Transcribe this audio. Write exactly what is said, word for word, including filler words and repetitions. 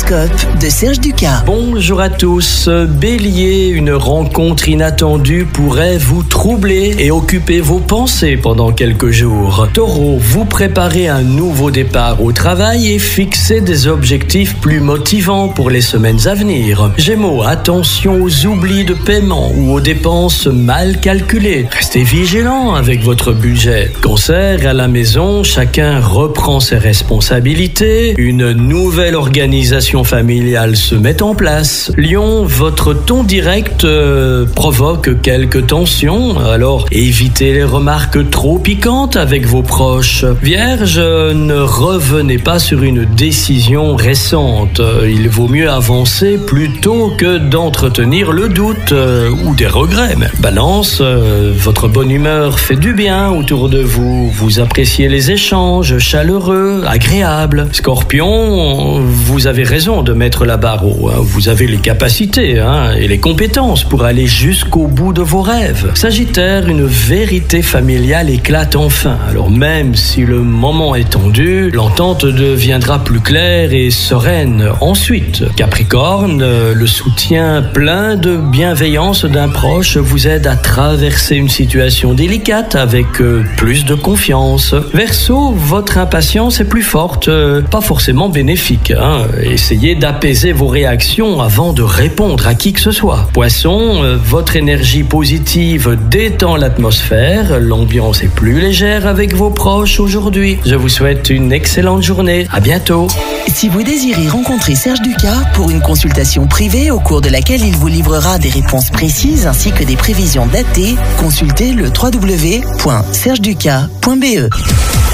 L'horoscope de Serge Ducas. Bonjour à tous. Bélier, une rencontre inattendue pourrait vous troubler et occuper vos pensées pendant quelques jours. Taureau, vous préparez un nouveau départ au travail et fixez des objectifs plus motivants pour les semaines à venir. Gémeaux, attention aux oublis de paiement ou aux dépenses mal calculées. Restez vigilant avec votre budget. Cancer, à la maison, chacun reprend ses responsabilités. Une nouvelle organisation familiale se met en place. Lion, votre ton direct euh, provoque quelques tensions, alors évitez les remarques trop piquantes avec vos proches. Vierge, ne revenez pas sur une décision récente. Il vaut mieux avancer plutôt que d'entretenir le doute euh, ou des regrets. Mais Balance, euh, votre bonne humeur fait du bien autour de vous. Vous appréciez les échanges chaleureux, agréables. Scorpion, vous avez raison de mettre la barre haut. Vous avez les capacités hein, et les compétences pour aller jusqu'au bout de vos rêves. Sagittaire, une vérité familiale éclate enfin. Alors même si le moment est tendu, l'entente deviendra plus claire et sereine ensuite. Capricorne, le soutien plein de bienveillance d'un proche vous aide à traverser une situation délicate avec plus de confiance. Verseau, votre impatience est plus forte, pas forcément bénéfique. Hein. Essayez d'apaiser vos réactions avant de répondre à qui que ce soit. Poisson, euh, votre énergie positive détend l'atmosphère, l'ambiance est plus légère avec vos proches aujourd'hui. Je vous souhaite une excellente journée. À bientôt. Si vous désirez rencontrer Serge Ducas pour une consultation privée au cours de laquelle il vous livrera des réponses précises ainsi que des prévisions datées, consultez le w w w point serge ducas point b e.